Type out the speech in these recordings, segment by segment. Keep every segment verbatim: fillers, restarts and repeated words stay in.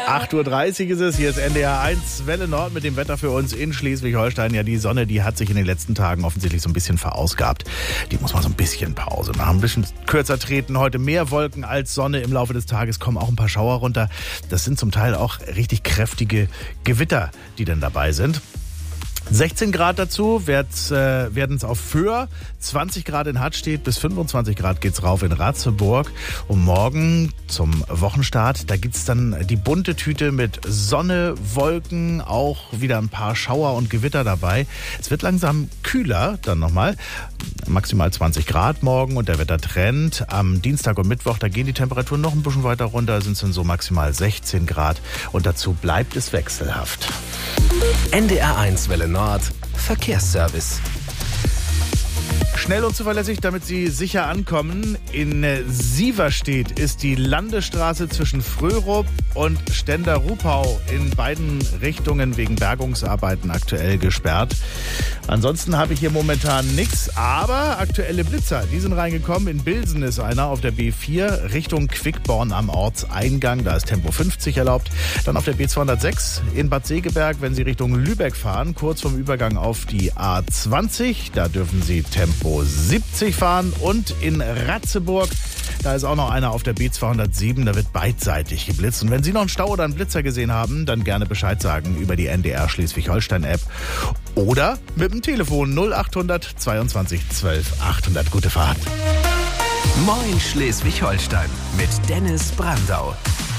acht Uhr dreißig ist es, hier ist N D R eins Welle Nord mit dem Wetter für uns in Schleswig-Holstein. Ja, die Sonne, die hat sich in den letzten Tagen offensichtlich so ein bisschen verausgabt. Die muss mal so ein bisschen Pause machen, ein bisschen kürzer treten. Heute mehr Wolken als Sonne. Im Laufe des Tages kommen auch ein paar Schauer runter. Das sind zum Teil auch richtig kräftige Gewitter, die dann dabei sind. sechzehn Grad dazu werden es auf Föhr, zwanzig Grad in Hattstedt, bis fünfundzwanzig Grad geht's rauf in Ratzeburg. Und morgen zum Wochenstart, da gibt's dann die bunte Tüte mit Sonne, Wolken, auch wieder ein paar Schauer und Gewitter dabei. Es wird langsam kühler dann nochmal, maximal zwanzig Grad morgen und der Wettertrend. Am Dienstag und Mittwoch, da gehen die Temperaturen noch ein bisschen weiter runter, sind es dann so maximal sechzehn Grad und dazu bleibt es wechselhaft. N D R eins Welle Nord Verkehrsservice. Schnell und zuverlässig, damit Sie sicher ankommen. In Sieverstedt ist die Landesstraße zwischen Fröhrup und Stender-Rupau in beiden Richtungen wegen Bergungsarbeiten aktuell gesperrt. Ansonsten habe ich hier momentan nichts, aber aktuelle Blitzer, die sind reingekommen. In Bilsen ist einer auf der B vier Richtung Quickborn am Ortseingang. Da ist Tempo fünfzig erlaubt. Dann auf der B zweihundertsechs in Bad Segeberg, wenn Sie Richtung Lübeck fahren, kurz vorm Übergang auf die A zwanzig. Da dürfen Sie Tempo siebzig fahren. Und in Ratzeburg, da ist auch noch einer auf der B zweihundertsieben. Da wird beidseitig geblitzt. Und wenn Sie noch einen Stau oder einen Blitzer gesehen haben, dann gerne Bescheid sagen über die N D R Schleswig-Holstein-App oder mit dem Telefon null achthundert zweiundzwanzig zwölf achthundert. Gute Fahrt. Moin Schleswig-Holstein mit Dennis Brandau.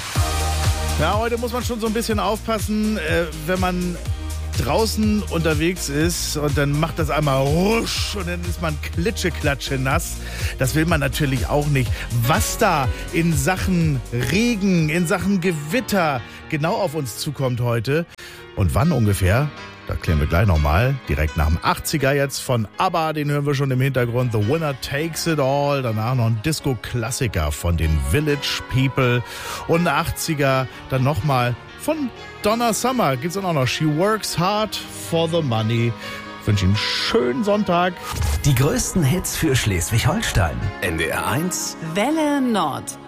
Ja, heute muss man schon so ein bisschen aufpassen, äh, wenn man draußen unterwegs ist und dann macht das einmal rusch und dann ist man klitsche-klatsche nass. Das will man natürlich auch nicht. Was da in Sachen Regen, in Sachen Gewitter genau auf uns zukommt heute und wann ungefähr, da klären wir gleich nochmal. Direkt nach dem achtziger jetzt von ABBA, den hören wir schon im Hintergrund. The Winner Takes It All. Danach noch ein Disco-Klassiker von den Village People. Und achtziger dann nochmal von Donna Summer. Gibt's dann auch noch She Works Hard for the Money. Ich wünsche Ihnen einen schönen Sonntag. Die größten Hits für Schleswig-Holstein. N D R eins Welle Nord.